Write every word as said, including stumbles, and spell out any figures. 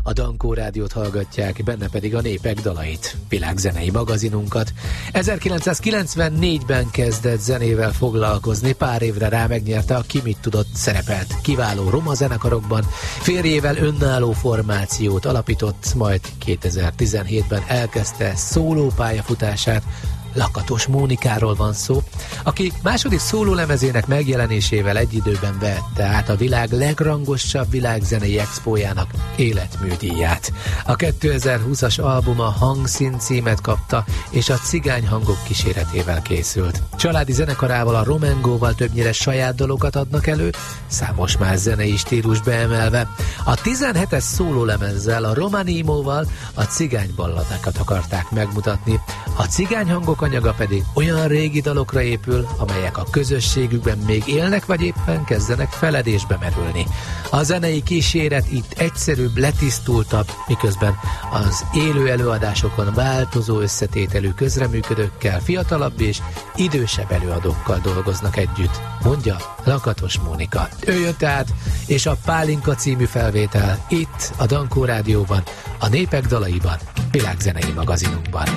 A Dankó Rádiót hallgatják, benne pedig a Népek dalait, világzenei magazinunkat. ezerkilencszázkilencvennégyben kezdett zenével foglalkozni, pár évre rá megnyerte a Ki mit tudott szerepelt kiváló roma zenekarokban, férjével önálló formációt alapított, majd kétezer-tizenhétben elkezdte szóló pályafutását. Lakatos Mónikáról van szó, aki második szólólemezének megjelenésével egy időben vette át a világ legrangosabb világzenei expójának életműdíját. A kétezer-húszas albuma Hangszín címet kapta, és a cigány hangok kíséretével készült. Családi zenekarával, a Romengóval többnyire saját dalokat adnak elő, számos más zenei stílus beemelve. A tizenhetes szólólemezzel, a Romanimóval a cigány balladákat akarták megmutatni. A cigány hangok anyaga pedig olyan régi dalokra épül, amelyek a közösségükben még élnek, vagy éppen kezdenek feledésbe merülni. A zenei kíséret itt egyszerűbb, letisztultabb, miközben az élő előadásokon változó összetételű közreműködőkkel, fiatalabb és idősebb előadókkal dolgoznak együtt, mondja Lakatos Mónika. Ő jött tehát, és a Pálinka című felvétel itt a Dankó Rádióban, a Népek dalaiban, világzenei magazinunkban.